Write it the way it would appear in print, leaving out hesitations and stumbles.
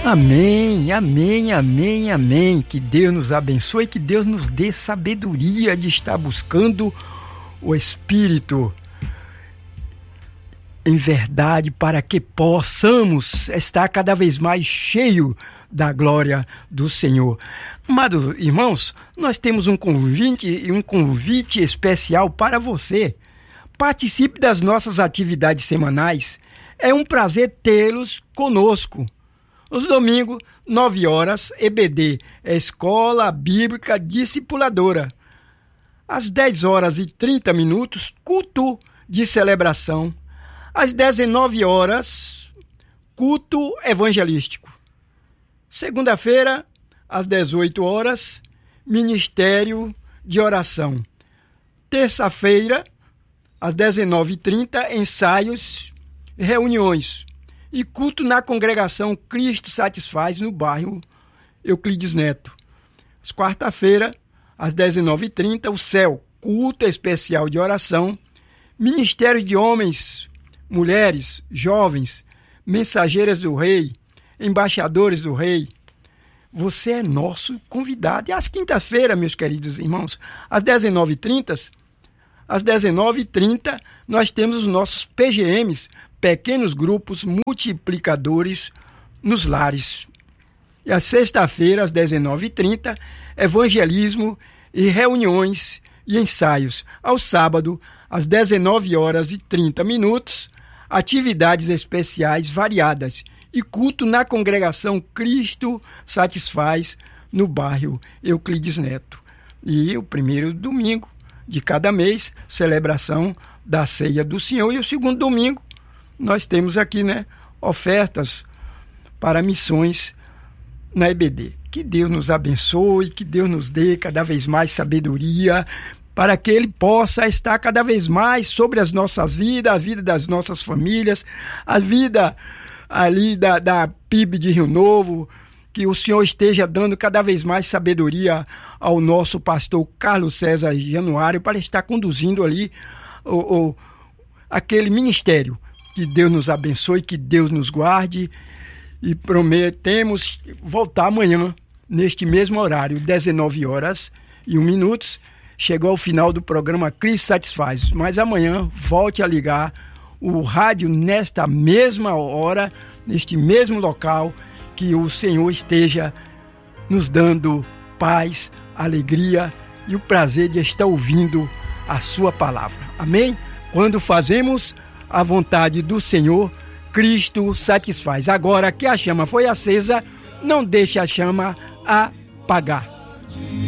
Amém, amém, amém, amém. Que Deus nos abençoe, que Deus nos dê sabedoria de estar buscando o Espírito em verdade, para que possamos estar cada vez mais cheio da glória do Senhor. Amados irmãos, nós temos um convite especial para você. Participe das nossas atividades semanais. É um prazer tê-los conosco. Os domingos, 9 horas, EBD, Escola Bíblica Discipuladora. Às 10 horas e 30 minutos, culto de celebração. Às 19 horas, culto evangelístico. Segunda-feira, às 18 horas, ministério de oração. Terça-feira, às 19h30, ensaios e reuniões. E culto na congregação Cristo Satisfaz, no bairro Euclides Neto. Às quarta-feira, às 19h30, o céu, culto especial de oração. Ministério de homens, mulheres, jovens, mensageiras do rei, embaixadores do rei. Você é nosso convidado. E às quinta-feira, meus queridos irmãos, às 19h30, nós temos os nossos PGMs, pequenos grupos multiplicadores nos lares. E às sexta-feira, às 19h30, evangelismo e reuniões e ensaios. Ao sábado, às 19h30, atividades especiais variadas e culto na congregação Cristo Satisfaz, no bairro Euclides Neto. E o primeiro domingo de cada mês, celebração da Ceia do Senhor. E o segundo domingo, nós temos aqui, ofertas para missões na EBD. Que Deus nos abençoe, que Deus nos dê cada vez mais sabedoria, para que Ele possa estar cada vez mais sobre as nossas vidas, a vida das nossas famílias, a vida ali da PIB de Rio Novo, que o Senhor esteja dando cada vez mais sabedoria ao nosso pastor Carlos César Januário para estar conduzindo ali aquele ministério. Que Deus nos abençoe, que Deus nos guarde e prometemos voltar amanhã, neste mesmo horário, 19h01. Chegou ao final do programa Cristo Satisfaz, mas amanhã volte a ligar o rádio nesta mesma hora, neste mesmo local, que o Senhor esteja nos dando paz, alegria e o prazer de estar ouvindo a sua palavra. Amém? Quando fazemos a vontade do Senhor, Cristo satisfaz. Agora que a chama foi acesa, não deixe a chama apagar.